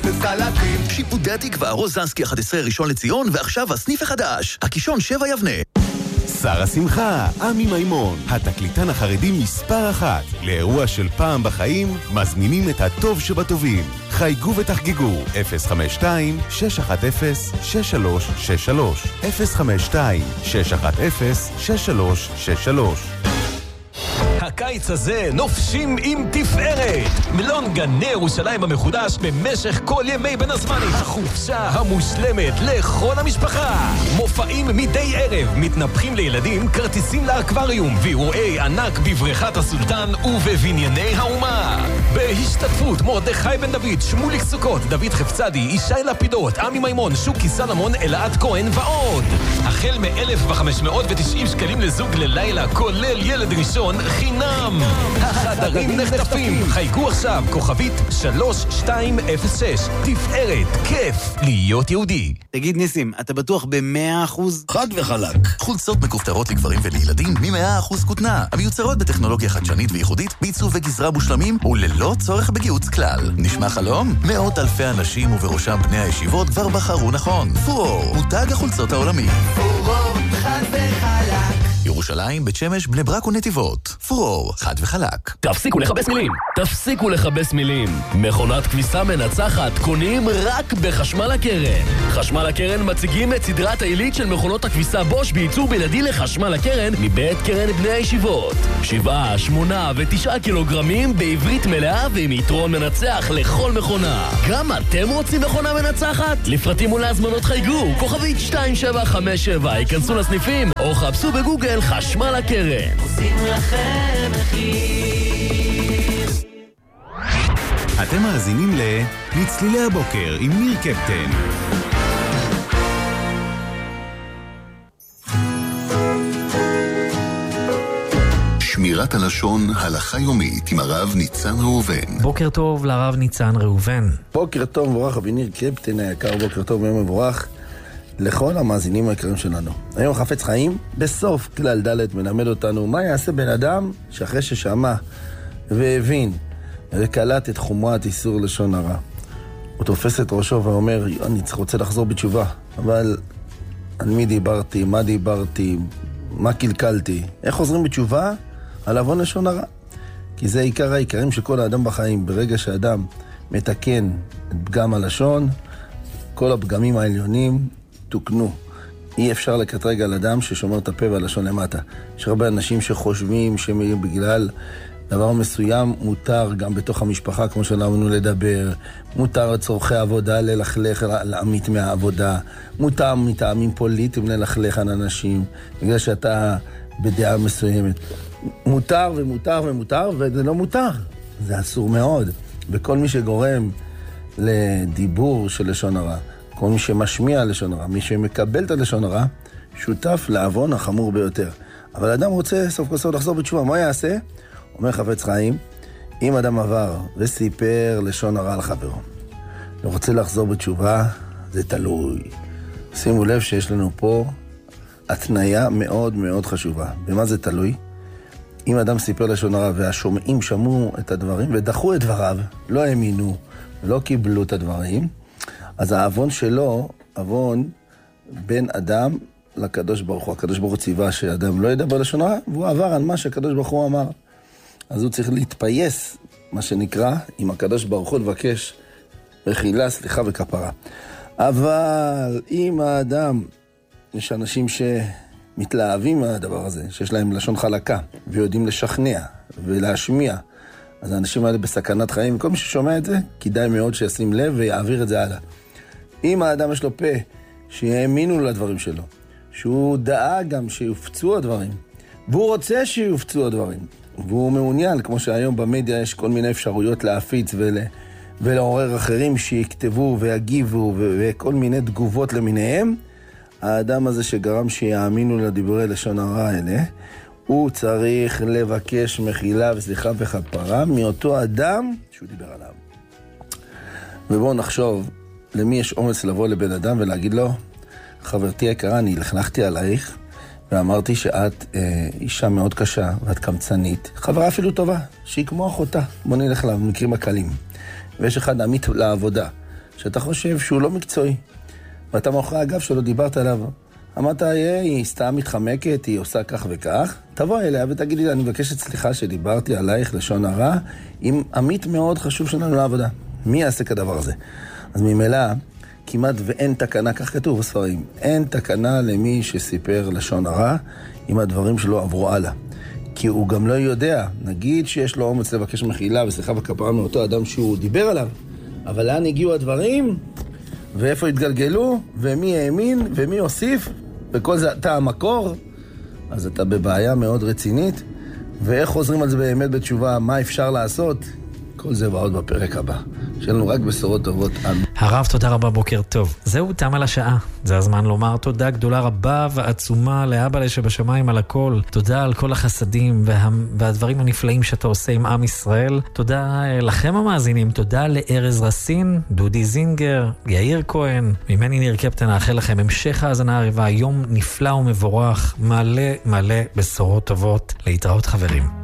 וחלקים. שיפודי התקווה, רוזנסקי 11 ראשון לציון, ועכשיו הסניף החדש, הקישון 7 יבנה. שר השמחה, עמי מימון, התקליטן החרדי מספר 1. לאירוע של פעם בחיים, מזמינים את הטוב שבטובים. חייגו ותחגגו, 052-610-6363. 052-610-6363. הקיץ הזה נופשים עם תפארת. מלון גני ירושלים המחודש במשך כל ימי בין הזמנים. החופשה המושלמת לכל המשפחה. מופעים מדי ערב, מתנפחים לילדים, כרטיסים לאקווריום, ואירועי ענק בבריכת הסולטן ובבנייני האומה. בהשתתפות מרדכי בן דוד, שמוליק סוכות, דוד חפצדי, ישי לפידות, עמי מימון, שוקי סלמון, אלעד כהן ועוד. החל מ-1,590 שקלים לזוג ללילה, כולל ילד ראשון חינם. החדרים נחטפים. חייגו עכשיו, כוכבית 3206. תפארת, כיף להיות יהודי. תגיד ניסים, אתה בטוח ב100%? חד וחלק. חולצות מכופתרות לגברים ולילדים מ100% כותנה, המיוצרות בטכנולוגיה חדשנית וייחודית, בעיצוב וגזרה מושלמים וללא צורך בגיוץ כלל. נשמע חלום? מאות אלפי אנשים ובראשם בני הישיבות כבר בחרו נכון. פורור, מותג החולצות העולמי. פורור, חד וחלק. ירושלים, בית שמש, בני ברק ונתיבות. פורור, חד וחלק. תפסיקו לכבס מילים. תפסיקו לכבס מילים. מכונת כביסה מנצחת קונים רק בחשמל הקרן. חשמל הקרן מציגים את סדרת העילית של מכונות הכביסה בוש בייצור בלעדי לחשמל הקרן מבית קרן בני הישיבות. 7, 8 ו9 קילוגרמים בעברית מלאה ועם יתרון מנצח לכל מכונה. גם אתם רוצים מכונה מנצחת? לפרטים ולהזמנות חייגו, כוכבית 2757, ייכנסו לסניפים או חפשו בגוגל חשמל הקרן. עושים לכם מחיר. אתם מאזינים לצלילי הבוקר עם ניר קפטן. שמירת הלשון, הלכה יומית עם הרב ניצן ראובן. בוקר טוב לרב ניצן ראובן. בוקר טוב מבורך, רבי ניר קפטן היקר, בוקר טוב ויום מבורך לכל המאזינים היקרים שלנו. היום חפץ חיים בסוף כלל ד' מלמד אותנו מה יעשה בן אדם שאחרי ששמע והבין וקלט את חומרת איסור לשון הרע, הוא תופס את ראשו ואומר, אני רוצה לחזור בתשובה, אבל על מי דיברתי, מה דיברתי, מה קלקלתי, איך חוזרים בתשובה? על עוון לשון הרע. כי זה עיקר העיקרים של כל האדם בחיים. ברגע שאדם מתקן את פגם הלשון, כל הפגמים העליונים תוקנו. אי אפשר לקטרג על אדם ששומר את הפה והלשון למטה. יש הרבה אנשים שחושבים שבגלל דבר מסוים מותר גם בתוך המשפחה, כמו שלמדנו לדבר, מותר לצורכי עבודה ללכלך, לעמית מהעבודה, מותר מטעמים פוליטיים ללכלך על אנשים, בגלל שאתה בדעה מסוימת. מותר ומותר ומותר, וזה לא מותר. זה אסור מאוד. וכל מי שגורם לדיבור של לשון הרע, כל מי שמשמיע לשון הרע, מי שמקבל את הלשון הרע, שותף לעוון החמור ביותר. אבל אדם רוצה סוף כל סוף לחזור בתשובה, מה יעשה? אומר חפץ חיים, אם אדם עבר וסיפר לשון הרע על חברו, ורוצה לחזור בתשובה, זה תלוי. שימו לב שיש לנו פה התניה מאוד מאוד חשובה. במה זה תלוי? אם אדם סיפר לשון הרע והשומעים שמעו את הדברים ודחו את דבריו, לא האמינו, לא קיבלו את הדברים, אז העוון שלו, עוון בין אדם לקדוש ברוך הוא. הקדוש ברוך הוא ציווה שאדם לא ידבר לשון הרע, והוא עבר על מה שהקדוש ברוך הוא אמר. אז הוא צריך להתפייס, מה שנקרא, עם הקדוש ברוך הוא לבקש מחילה, סליחה וכפרה. אבל אם האדם, יש אנשים שמתלהבים מהדבר הזה, שיש להם לשון חלקה, ויודעים לשכנע ולהשמיע, אז האנשים האלה בסכנת חיים, וכל מי ששומע את זה, כדאי מאוד שישים לב ויעביר את זה הלאה. אם האדם יש לו פה, שיאמינו לדברים שלו, שהוא דאג גם שיופצו הדברים, והוא רוצה שיופצו הדברים, והוא מעוניין, כמו שהיום במדיה יש כל מיני אפשרויות להפיץ ולעורר אחרים שיכתבו ויגיבו וכל מיני תגובות למיניהם, האדם הזה שגרם שיאמינו לדיבורי לשון הרע האלה, הוא צריך לבקש מחילה וסליחה וכפרה מאותו אדם שהוא דיבר עליו. ובואו נחשוב למי יש אומץ לבוא לבן אדם ולהגיד לו, חברתי יקרה, אני לחנכתי עלייך ואמרתי שאת אישה מאוד קשה ואת קמצנית, חברה אפילו טובה, שהיא כמו אחותה. בוא נלך למקרים הקלים. ויש אחד עמית לעבודה שאתה חושב שהוא לא מקצועי, ואתה מאחורי הגב שלו דיברת עליו, אמרת, היא סתם מתחמקת, היא עושה כך וכך, תבוא אליה ותגיד לי, אני מבקשת סליחה שדיברתי עלייך לשון הרע, עם עמית מאוד חשוב שלנו לעבודה. מי יעשה כדבר הזה? אז ממילא, כמעט ואין תקנה, כך כתוב בספרים, אין תקנה למי שסיפר לשון הרע, אם הדברים שלו עברו הלאה. כי הוא גם לא יודע, נגיד שיש לו אומץ לבקש מחילה וסליחה וכפרה מאותו אדם שהוא דיבר עליו, אבל לאן הגיעו הדברים, ואיפה התגלגלו, ומי האמין, ומי הוסיף, וכל זה אתה המקור, אז אתה בבעיה מאוד רצינית, ואיך חוזרים על זה באמת בתשובה, מה אפשר לעשות, כל זה ועוד בפרק הבא. שיהיה לנו רק בשורות טובות. הרב, תודה רבה, בוקר טוב. זהו, תם על השעה. זה הזמן לומר תודה גדולה רבה ועצומה לאבא שבשמיים על הכל. תודה על כל החסדים והדברים הנפלאים שאתה עושה עם עם ישראל. תודה לכם המאזינים. תודה לארז רסין, דודי זינגר, יאיר כהן. ממני ניר קפטן, האחל לכם המשך האזנה ערבה, יום נפלא ומבורך, מלא מלא בשורות טובות. להתראות חברים.